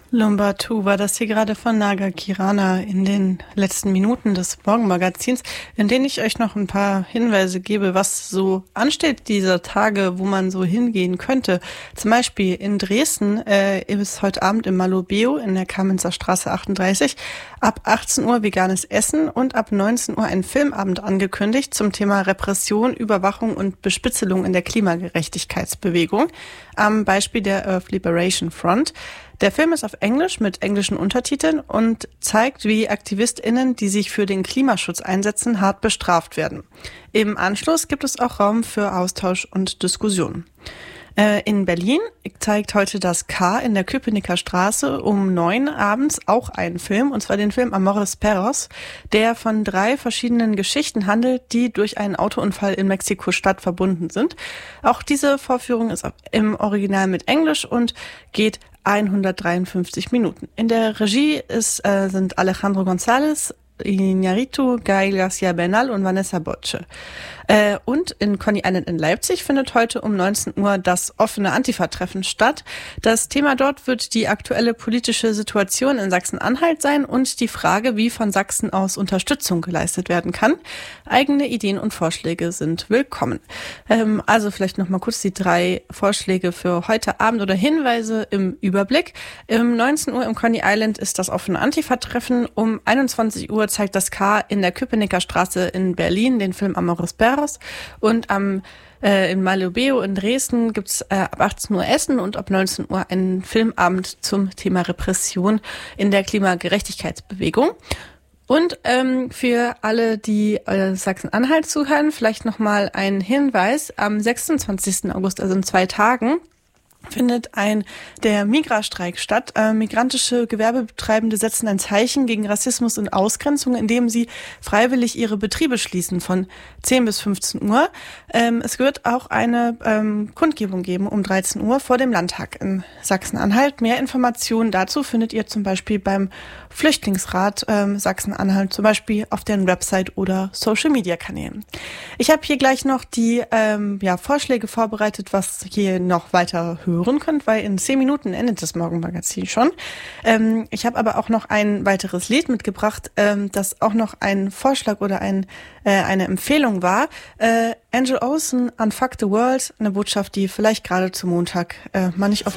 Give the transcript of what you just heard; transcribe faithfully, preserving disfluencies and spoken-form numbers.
Lumbatu war das hier gerade von Naga Kirana in den letzten Minuten des Morgenmagazins, in denen ich euch noch ein paar Hinweise gebe, was so ansteht dieser Tage, wo man so hingehen könnte. Zum Beispiel in Dresden äh, ist heute Abend im Malobeo in der Kamenzer Straße achtunddreißig ab achtzehn Uhr veganes Essen und ab neunzehn Uhr ein Filmabend angekündigt zum Thema Repression, Überwachung und Bespitzelung in der Klimagerechtigkeitsbewegung am Beispiel der Earth Liberation Front. Der Film ist auf Englisch mit englischen Untertiteln und zeigt, wie AktivistInnen, die sich für den Klimaschutz einsetzen, hart bestraft werden. Im Anschluss gibt es auch Raum für Austausch und Diskussion. Äh, in Berlin zeigt heute das K in der Köpenicker Straße um neun abends auch einen Film, und zwar den Film Amores Perros, der von drei verschiedenen Geschichten handelt, die durch einen Autounfall in Mexiko-Stadt verbunden sind. Auch diese Vorführung ist im Original mit Englisch und geht hundertdreiundfünfzig Minuten. In der Regie ist, äh, sind Alejandro González, Iñárritu, Gael García Bernal und Vanessa Botche. Äh, und in Coney Island in Leipzig findet heute um neunzehn Uhr das offene Antifa-Treffen statt. Das Thema dort wird die aktuelle politische Situation in Sachsen-Anhalt sein und die Frage, wie von Sachsen aus Unterstützung geleistet werden kann. Eigene Ideen und Vorschläge sind willkommen. Ähm, also vielleicht noch mal kurz die drei Vorschläge für heute Abend oder Hinweise im Überblick. Um neunzehn Uhr im Coney Island ist das offene Antifa-Treffen. Um einundzwanzig Uhr zeigt das K in der Köpenicker Straße in Berlin den Film Amores Perros. Und am äh, in Malobeo in Dresden gibt's äh, ab achtzehn Uhr Essen und ab neunzehn Uhr einen Filmabend zum Thema Repression in der Klimagerechtigkeitsbewegung. Und ähm, für alle, die äh, Sachsen-Anhalt zuhören, vielleicht nochmal ein Hinweis. Am sechsundzwanzigsten August, also in zwei Tagen, findet ein der Migrastreik statt. Äh, migrantische Gewerbebetreibende setzen ein Zeichen gegen Rassismus und Ausgrenzung, indem sie freiwillig ihre Betriebe schließen von zehn bis fünfzehn Uhr. Ähm, es wird auch eine ähm, Kundgebung geben um dreizehn Uhr vor dem Landtag in Sachsen-Anhalt. Mehr Informationen dazu findet ihr zum Beispiel beim Flüchtlingsrat ähm, Sachsen-Anhalt, zum Beispiel auf deren Website oder Social-Media-Kanälen. Ich habe hier gleich noch die ähm, ja, Vorschläge vorbereitet, was hier noch weiter hören könnt, weil in zehn Minuten endet das Morgenmagazin schon. Ähm, ich habe aber auch noch ein weiteres Lied mitgebracht, ähm, das auch noch ein Vorschlag oder ein, äh, eine Empfehlung war. Äh, Angel Olsen, Unfuck the World, eine Botschaft, die vielleicht gerade zum Montag äh, man nicht oft